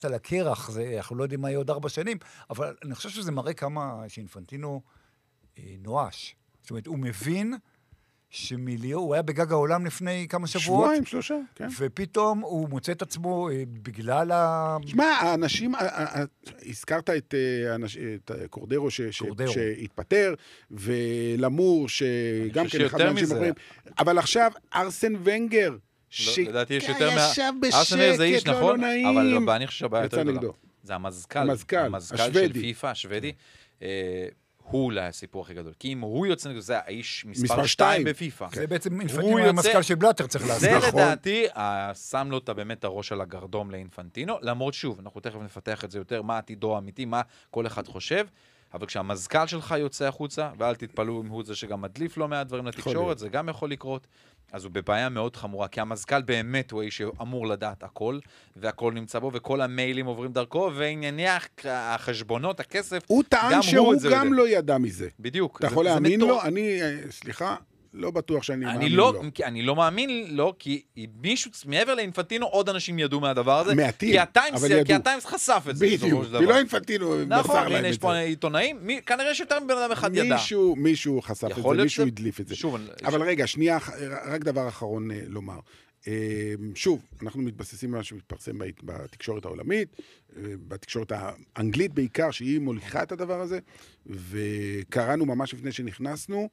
על הקרח, אנחנו לא יודעים מה יהיה עוד 4 שנים, אבל אני חושב שזה מראה כמה שאינפנטינו נואש. זאת אומרת, הוא מבין הוא היה בגג העולם לפני כמה שבועות. 2-3, כן. ופתאום הוא מוצא את עצמו בגלל שמע, האנשים, הזכרת את קורדרו שהתפטר, ולמור שגם כן אחד האנשים אומרים, אבל עכשיו ארסן ונגר, לדעתי יש יותר שישב בשקט, לא נעים. אבל אני חושב שהבעיה יותר גדולה. זה המזכ"ל של פיפה, השוודי. הוא אולי הסיפור הכי גדול. כי אם הוא יוצא נגדו, זה האיש מספר 2 בפיפה. זה בעצם אינפנטינו המזכ"ל של בלאטר צריך לעשות. זה לדעתי, שם לו באמת הראש על הגרדום לאינפנטינו, למרות שוב, אנחנו תכף נפתח את זה יותר, מה עתידו האמיתי, מה כל אחד חושב, אבל כשהמזכ"ל שלך יוצא החוצה, ואל תתפלאו אם הוא זה שגם מדליף לו מהדברים לתקשורת, זה גם יכול לקרות, אז הוא בבעיה מאוד חמורה, כי המזכ"ל באמת הוא איש שאמור לדעת הכל, והכל נמצא בו, וכל המיילים עוברים דרכו, וענייני החשבונות, הכסף, הוא טען שהוא גם לא ידע מזה. בדיוק. אתה יכול להאמין לו? אני, סליחה, לא בטוח שאני מאמין לו. אני לא מאמין לו, כי מישהו, מעבר לאינפנטינו, עוד אנשים ידעו מהדבר הזה. מעטים, אבל ידעו. כי הטיימס חשף את זה. בדיוק, ולא אינפנטינו מסר נכון, להם את זה. הנה יש פה עיתונאים, כנראה שיותר מבן אדם אחד ידע. מישהו חשף את זה, מישהו הדליף את זה. אבל רגע, שנייה, רק דבר אחרון לומר. שוב, אנחנו מתבססים על מה שמתפרסם בתקשורת העולמית, בתקשורת האנגלית בעיקר, שהיא מוליכה את הדבר הזה, וקראנו ממש לפני שנכנסנו,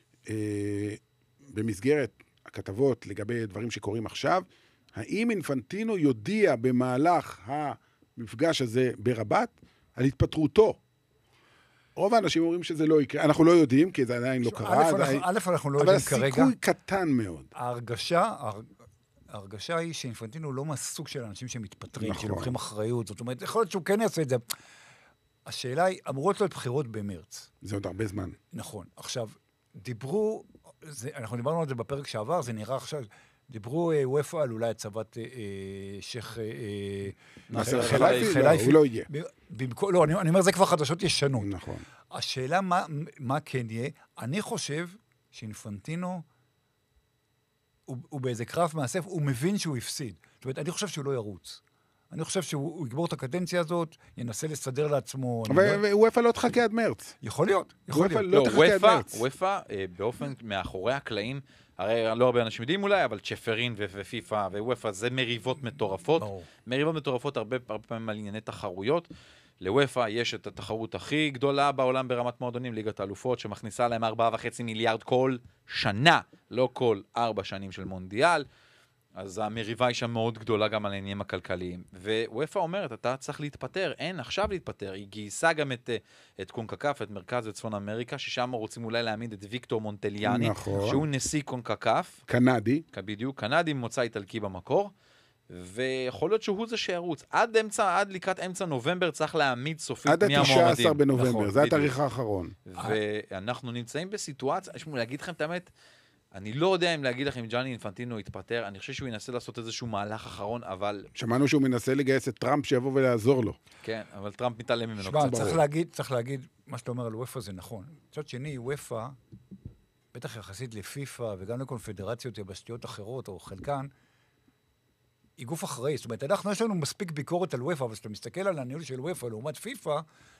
במסגרת הכתבות לגבי דברים שקורים עכשיו, האם אינפנטינו יודיע במהלך המפגש הזה ברבת על התפטרותו? רוב האנשים אומרים שזה לא יקרה. אנחנו לא יודעים, כי זה עדיין לא קרה. אנחנו לא יודעים כרגע. אבל הסיכוי קטן מאוד. ההרגשה היא שאינפנטינו לא מהסוג של אנשים שמתפטרים, שלוקחים אחריות. זאת אומרת, יכול להיות שהוא כן יעשה את זה. השאלה היא, אמורות להיות בחירות במרץ. זה עוד הרבה זמן. נכון. עכשיו, אנחנו דיברנו על זה בפרק שעבר, זה נראה עכשיו, דיברו וופא על אולי הצבת שייך נאסר חלייפי, הוא לא יהיה. לא, אני אומר, זה כבר חדשות ישנות. נכון. השאלה מה כן יהיה, אני חושב שאינפנטינו, הוא באיזה קרב מאסף, הוא מבין שהוא הפסיד. זאת אומרת, אני חושב שהוא לא ירוץ. אני חושב שהוא יגבור את הקדנציה הזאת, ינסה לסדר לעצמו. אבל וופא לא תחכה עד מרץ. יכול להיות. וופא לא תחכה עד מרץ. וופא, באופן מאחורי הקלעים, הרי לא הרבה אנשים יודעים אולי, אבל צ'פרין ופיפה ווופא זה מריבות מטורפות. מריבות מטורפות הרבה פעמים על ענייני תחרויות. לוופא יש את התחרות הכי גדולה בעולם ברמת מועדונים, ליגת האלופות, שמכניסה להם 4.5 מיליארד כל שנה, לא כל 4 שנים של מונדיאל. אז המריבה היא שם מאוד גדולה גם על העניינים הכלכליים. ווופא אומרת, אתה צריך להתפטר, אין עכשיו להתפטר. היא גייסה גם את קונקקף, את מרכז וצפון אמריקה, ששם רוצים אולי להעמיד את ויקטור מונטליאני, נכון. שהוא נשיא קונקקף. קנדי. בדיוק, קנדי ממוצא איטלקי במקור. ויכול להיות שהוא זה שירוץ. עד לקראת אמצע נובמבר צריך להעמיד סופית מי המועמדים. עד ה-19 בנובמבר, נכון, זה התאריך האחרון. ואנחנו נמצאים בסיטואציה, יש לנו להגיד לכם את האמת, אני לא יודע אם להגיד לכם ג'אני אינפנטינו יתפטר, אני חושב שהוא ינסה לעשות איזשהו מהלך אחרון, אבל... שמענו שהוא מנסה לגייס את טראמפ שיבוא ולעזור לו. כן, אבל טראמפ מתעלם ממנו. שמע, צריך להגיד, מה שאתה אומר על וופא זה נכון. מצד שני, וופא, בטח יחסית לפיפה וגם לקונפדרציות יבשתיות אחרות, או חלקן, היא גוף אחראי. זאת אומרת, יש לנו מספיק ביקורת על וופא, אבל כשאתה מסתכל על הניהול של וופא לעומת פיפה,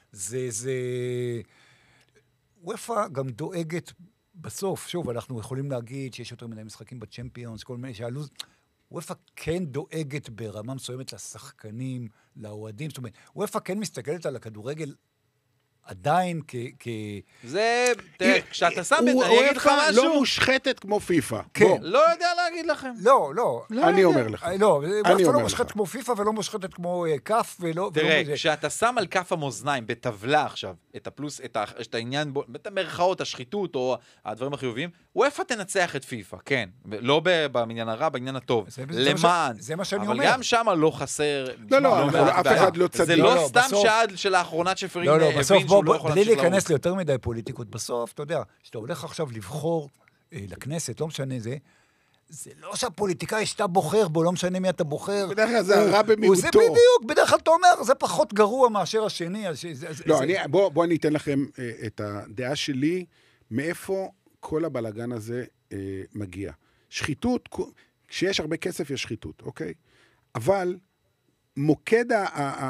וופא גם דואגת בסוף, שוב, אנחנו יכולים להגיד שיש יותר מדי משחקים בצ'מפיונס, כל מיני שהלוז, וופא כן דואגת ברמה מסוימת לשחקנים, לאוהדים, זאת אומרת, וופא כן מסתכלת על הכדורגל עדיין זה, תראה, כשאתה שם, אני אגיד לך משהו. לא מושחתת כמו פיפה. כן. לא יודע להגיד לכם. לא. אני אומר לך. לא, וופא לא מושחת כמו פיפה ולא מושחתת כמו כף ולא... תראה, כשאתה שם על כף המאזניים בטבלה עכשיו, את הפלוס, את העניין, את המרכאות, השחיתות או הדברים החיוביים, וופא תנצח את פיפה, כן. לא בעניין הרע, בעניין הטוב. למען. זה מה שאני אומר. אבל גם שם לא חסר... לא, אף אחד לא צדיק. זה לא סתם שעד של האחרונה שפרין הבין שהוא לא יכול בלי להיכנס ליותר מדי פוליטיקות. בסוף, אתה יודע, שאתה הולך עכשיו לבחור לכנסת, לא משנה זה לא שהפוליטיקאי שאתה בוחר בו, לא משנה מי אתה בוחר. בדרך כלל זה הרע במיעוטו. זה בדיוק, בדרך כלל אתה אומר, זה פחות גרוע מאשר השני. לא, בוא אני אתן לכם את הדעה שלי, מאיפה כל הבלגן הזה מגיע. שחיתות, כשיש הרבה כסף יש שחיתות, אוקיי? אבל מוקד